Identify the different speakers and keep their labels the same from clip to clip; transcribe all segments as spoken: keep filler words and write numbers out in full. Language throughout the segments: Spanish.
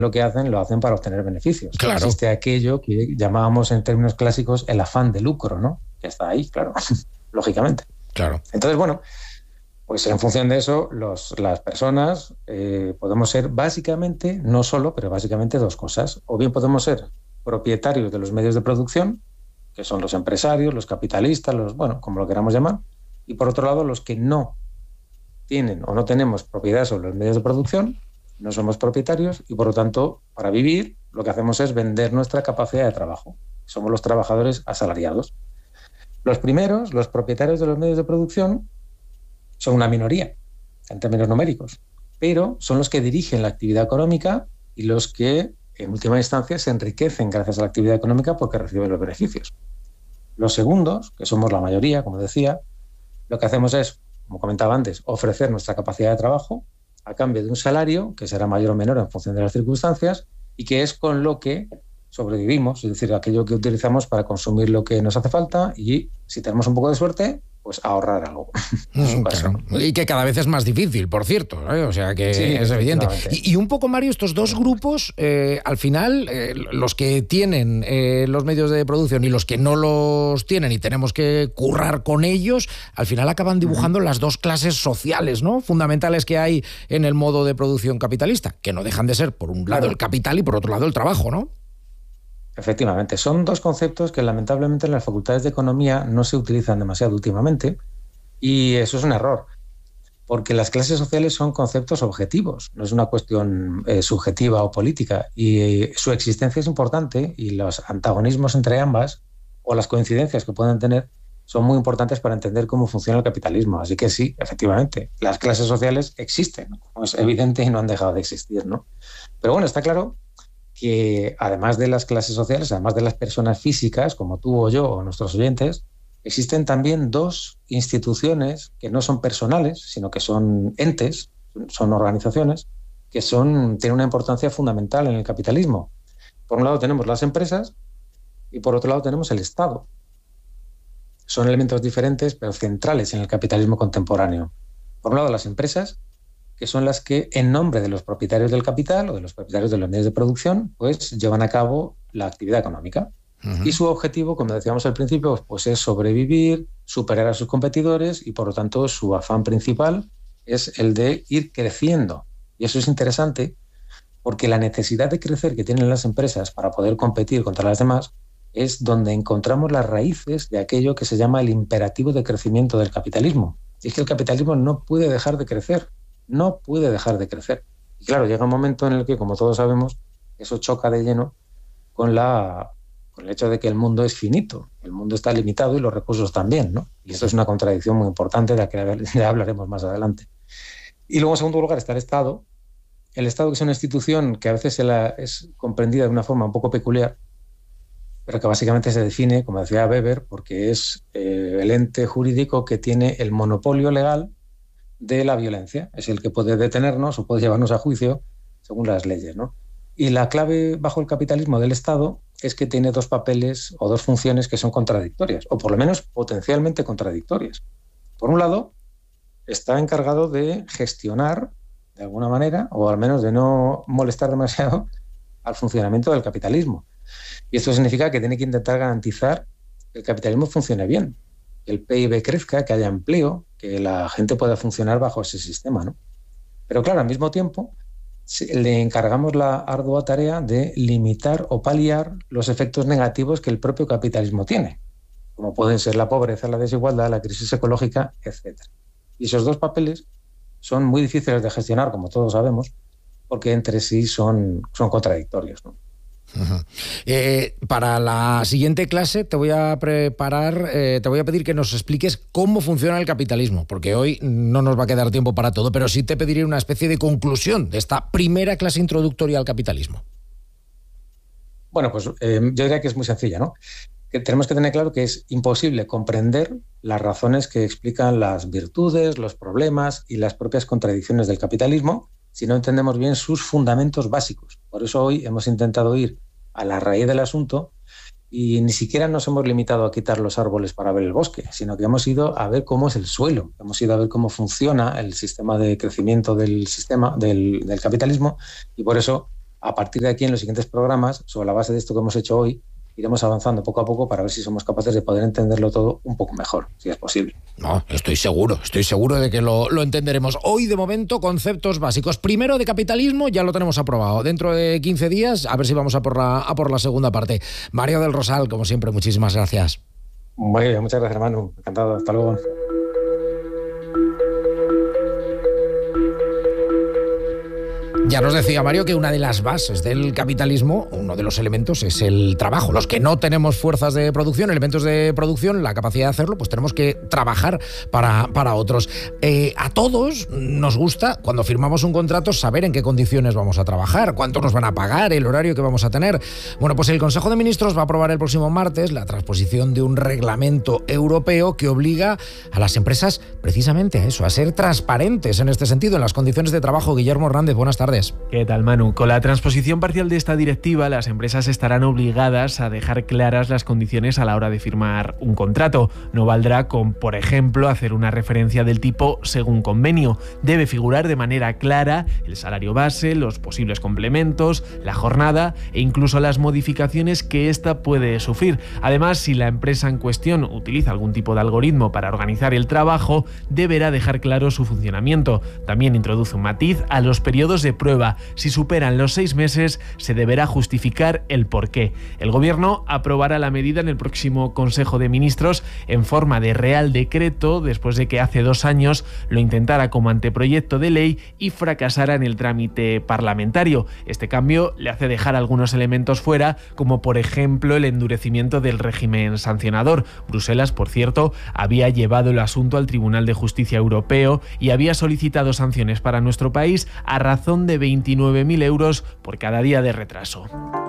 Speaker 1: lo que hacen, lo hacen para obtener beneficios.
Speaker 2: Claro.
Speaker 1: Existe aquello que llamábamos en términos clásicos el afán de lucro, ¿no? Que está ahí, claro, lógicamente.
Speaker 2: Claro.
Speaker 1: Entonces, bueno, pues en función de eso, los, las personas eh, podemos ser básicamente, no solo, pero básicamente dos cosas. O bien podemos ser propietarios de los medios de producción, que son los empresarios, los capitalistas, los, bueno, como lo queramos llamar, y por otro lado, los que no tienen o no tenemos propiedad sobre los medios de producción, no somos propietarios y por lo tanto, para vivir, lo que hacemos es vender nuestra capacidad de trabajo. Somos los trabajadores asalariados. Los primeros, los propietarios de los medios de producción, son una minoría en términos numéricos, pero son los que dirigen la actividad económica y los que, en última instancia, se enriquecen gracias a la actividad económica porque reciben los beneficios. Los segundos, que somos la mayoría, como decía, lo que hacemos es, como comentaba antes, ofrecer nuestra capacidad de trabajo a cambio de un salario que será mayor o menor en función de las circunstancias y que es con lo que sobrevivimos, es decir, aquello que utilizamos para consumir lo que nos hace falta y, si tenemos un poco de suerte, pues ahorrar algo.
Speaker 2: Mm, claro. Y que cada vez es más difícil, por cierto, ¿eh? O sea que sí, es evidente. Y, y un poco, Mario, estos dos grupos, eh, al final, eh, los que tienen eh, los medios de producción y los que no los tienen y tenemos que currar con ellos, al final acaban dibujando uh-huh. las dos clases sociales, ¿no?, fundamentales que hay en el modo de producción capitalista, que no dejan de ser, por un lado, claro, el capital y por otro lado, el trabajo, ¿no?
Speaker 1: Efectivamente, son dos conceptos que lamentablemente en las facultades de economía no se utilizan demasiado últimamente y eso es un error, porque las clases sociales son conceptos objetivos, no es una cuestión eh, subjetiva o política y eh, su existencia es importante y los antagonismos entre ambas o las coincidencias que pueden tener son muy importantes para entender cómo funciona el capitalismo. Así que sí, efectivamente, las clases sociales existen, ¿no? Es evidente y no han dejado de existir, ¿no? Pero bueno, está claro que además de las clases sociales, además de las personas físicas, como tú o yo o nuestros oyentes, existen también dos instituciones que no son personales, sino que son entes, son organizaciones, que son, tienen una importancia fundamental en el capitalismo. Por un lado tenemos las empresas y por otro lado tenemos el Estado. Son elementos diferentes, pero centrales en el capitalismo contemporáneo. Por un lado las empresas, que son las que, en nombre de los propietarios del capital o de los propietarios de los medios de producción, pues llevan a cabo la actividad económica. Uh-huh. Y su objetivo, como decíamos al principio, pues es sobrevivir, superar a sus competidores y, por lo tanto, su afán principal es el de ir creciendo. Y eso es interesante porque la necesidad de crecer que tienen las empresas para poder competir contra las demás es donde encontramos las raíces de aquello que se llama el imperativo de crecimiento del capitalismo. Y es que el capitalismo no puede dejar de crecer. No puede dejar de crecer. Y claro, llega un momento en el que, como todos sabemos, eso choca de lleno con, la, con el hecho de que el mundo es finito, el mundo está limitado y los recursos también, ¿no? Y eso es una contradicción muy importante de la que ya hablaremos más adelante. Y luego, en segundo lugar, está el Estado. El Estado, que es una institución que a veces se la es comprendida de una forma un poco peculiar, pero que básicamente se define, como decía Weber, porque es eh, el ente jurídico que tiene el monopolio legal de la violencia, es el que puede detenernos o puede llevarnos a juicio según las leyes, ¿no? Y la clave bajo el capitalismo del Estado es que tiene dos papeles o dos funciones que son contradictorias, o por lo menos potencialmente contradictorias. Por un lado, está encargado de gestionar, de alguna manera, o al menos de no molestar demasiado al funcionamiento del capitalismo. Y esto significa que tiene que intentar garantizar que el capitalismo funcione bien, que el P I B crezca, que haya empleo, que la gente pueda funcionar bajo ese sistema, ¿no? Pero claro, al mismo tiempo le encargamos la ardua tarea de limitar o paliar los efectos negativos que el propio capitalismo tiene, como pueden ser la pobreza, la desigualdad, la crisis ecológica, etcétera. Y esos dos papeles son muy difíciles de gestionar, como todos sabemos, porque entre sí son, son contradictorios, ¿no?
Speaker 2: Uh-huh. Eh, para la siguiente clase te voy a preparar, eh, te voy a pedir que nos expliques cómo funciona el capitalismo, porque hoy no nos va a quedar tiempo para todo, pero sí te pediré una especie de conclusión de esta primera clase introductoria al capitalismo.
Speaker 1: Bueno, pues eh, yo diría que es muy sencilla, ¿no? Que tenemos que tener claro que es imposible comprender las razones que explican las virtudes, los problemas y las propias contradicciones del capitalismo si no entendemos bien sus fundamentos básicos. Por eso hoy hemos intentado ir a la raíz del asunto y ni siquiera nos hemos limitado a quitar los árboles para ver el bosque, sino que hemos ido a ver cómo es el suelo, hemos ido a ver cómo funciona el sistema de crecimiento del sistema del, del capitalismo y por eso a partir de aquí, en los siguientes programas, sobre la base de esto que hemos hecho hoy, iremos avanzando poco a poco para ver si somos capaces de poder entenderlo todo un poco mejor, si es posible.
Speaker 2: No, estoy seguro, estoy seguro de que lo, lo entenderemos. Hoy, de momento, conceptos básicos. Primero, de capitalismo, ya lo tenemos aprobado. Dentro de quince días, a ver si vamos a por la, a por la segunda parte. Mario del Rosal, como siempre, muchísimas gracias.
Speaker 1: Muy bien, muchas gracias, hermano. Encantado. Hasta luego.
Speaker 2: Ya nos decía Mario que una de las bases del capitalismo, uno de los elementos, es el trabajo. Los que no tenemos fuerzas de producción, elementos de producción, la capacidad de hacerlo, pues tenemos que trabajar para, para otros. Eh, a todos nos gusta, cuando firmamos un contrato, saber en qué condiciones vamos a trabajar, cuánto nos van a pagar, el horario que vamos a tener. Bueno, pues el Consejo de Ministros va a aprobar el próximo martes la transposición de un reglamento europeo que obliga a las empresas precisamente a eso, a ser transparentes en este sentido, en las condiciones de trabajo. Guillermo Hernández, buenas tardes.
Speaker 3: ¿Qué tal, Manu? Con la transposición parcial de esta directiva, las empresas estarán obligadas a dejar claras las condiciones a la hora de firmar un contrato. No valdrá con, por ejemplo, hacer una referencia del tipo según convenio. Debe figurar de manera clara el salario base, los posibles complementos, la jornada e incluso las modificaciones que ésta puede sufrir. Además, si la empresa en cuestión utiliza algún tipo de algoritmo para organizar el trabajo, deberá dejar claro su funcionamiento. También introduce un matiz a los periodos de prueba. Si superan los seis meses, se deberá justificar el porqué. El Gobierno aprobará la medida en el próximo Consejo de Ministros en forma de Real Decreto, después de que hace dos años lo intentara como anteproyecto de ley y fracasara en el trámite parlamentario. Este cambio le hace dejar algunos elementos fuera, como por ejemplo el endurecimiento del régimen sancionador. Bruselas, por cierto, había llevado el asunto al Tribunal de Justicia Europeo y había solicitado sanciones para nuestro país a razón de veintinueve mil euros por cada día de retraso.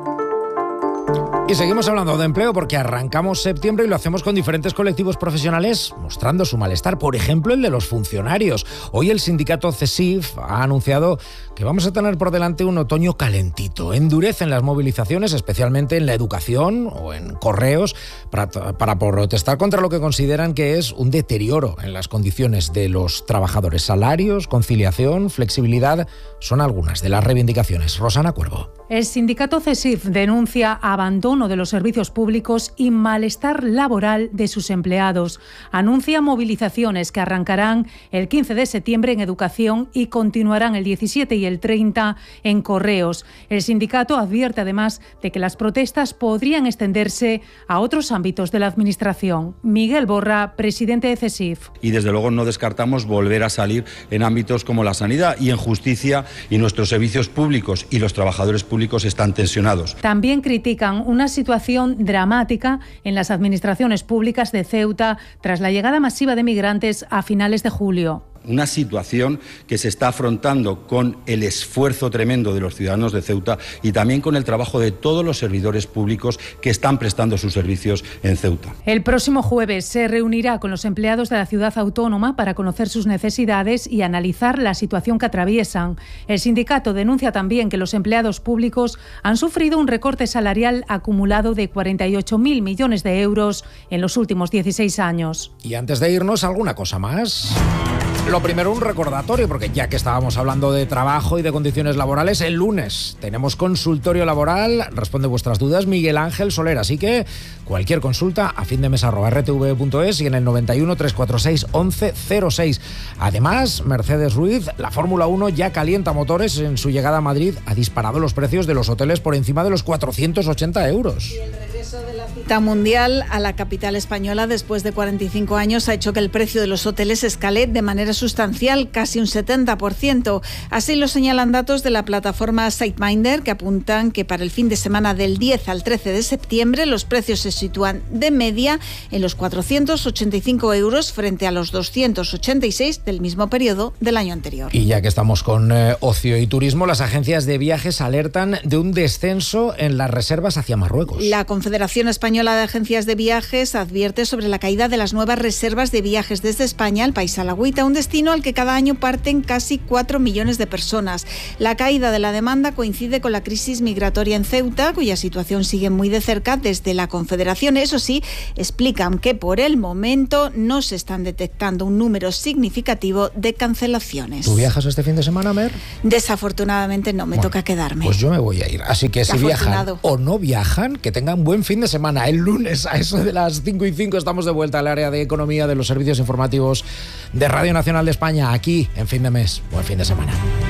Speaker 2: Y seguimos hablando de empleo porque arrancamos septiembre y lo hacemos con diferentes colectivos profesionales mostrando su malestar, por ejemplo el de los funcionarios. Hoy el sindicato CESIF ha anunciado que vamos a tener por delante un otoño calentito. Endurecen las movilizaciones, especialmente en la educación o en correos, para, para protestar contra lo que consideran que es un deterioro en las condiciones de los trabajadores. Salarios, conciliación, flexibilidad son algunas de las reivindicaciones. Rosana Cuervo.
Speaker 4: El sindicato CESIF denuncia abandono de los servicios públicos y malestar laboral de sus empleados. Anuncia movilizaciones que arrancarán el quince de septiembre en educación y continuarán el diecisiete y el treinta en correos. El sindicato advierte además de que las protestas podrían extenderse a otros ámbitos de la administración. Miguel Borra, presidente de CESIF.
Speaker 5: Y desde luego no descartamos volver a salir en ámbitos como la sanidad y en justicia, y nuestros servicios públicos y los trabajadores públicos están tensionados.
Speaker 4: También critican una situación dramática en las administraciones públicas de Ceuta tras la llegada masiva de migrantes a finales de julio.
Speaker 5: Una situación que se está afrontando con el esfuerzo tremendo de los ciudadanos de Ceuta y también con el trabajo de todos los servidores públicos que están prestando sus servicios en Ceuta.
Speaker 4: El próximo jueves se reunirá con los empleados de la ciudad autónoma para conocer sus necesidades y analizar la situación que atraviesan. El sindicato denuncia también que los empleados públicos han sufrido un recorte salarial acumulado de cuarenta y ocho mil millones de euros en los últimos dieciséis años.
Speaker 2: Y antes de irnos, ¿alguna cosa más? Lo primero, un recordatorio, porque ya que estábamos hablando de trabajo y de condiciones laborales, el lunes tenemos consultorio laboral, responde vuestras dudas Miguel Ángel Soler, así que cualquier consulta a findemesa arroba r t v punto es y en el noventa y uno, trescientos cuarenta y seis, once cero seis. Además, Mercedes Ruiz, la Fórmula uno ya calienta motores. En su llegada a Madrid ha disparado los precios de los hoteles por encima de los cuatrocientos ochenta euros.
Speaker 6: Y el regreso de la cita mundial a la capital española después de cuarenta y cinco años ha hecho que el precio de los hoteles escale de manera sustancial, casi un setenta por ciento. Así lo señalan datos de la plataforma SiteMinder, que apuntan que para el fin de semana del diez al trece de septiembre los precios se sitúan de media en los cuatrocientos ochenta y cinco euros frente a los doscientos ochenta y seis del mismo periodo del año anterior.
Speaker 2: Y ya que estamos con eh, ocio y turismo, las agencias de viajes alertan de un descenso en las reservas hacia Marruecos.
Speaker 6: La Confederación Confederación Española de Agencias de Viajes advierte sobre la caída de las nuevas reservas de viajes desde España al país alagüita, un destino al que cada año parten casi cuatro millones de personas. La caída de la demanda coincide con la crisis migratoria en Ceuta, cuya situación sigue muy de cerca desde la Confederación. Eso sí, explican que por el momento no se están detectando un número significativo de cancelaciones.
Speaker 2: ¿Tú viajas este fin de semana, Mer?
Speaker 6: Desafortunadamente no, me
Speaker 2: bueno,
Speaker 6: toca quedarme.
Speaker 2: Pues yo me voy a ir. Así que si viajan o no viajan, que tengan buen fin de semana. El lunes a eso de las cinco y cinco estamos de vuelta al área de economía de los servicios informativos de Radio Nacional de España, aquí en Fin de Mes. Buen fin de semana.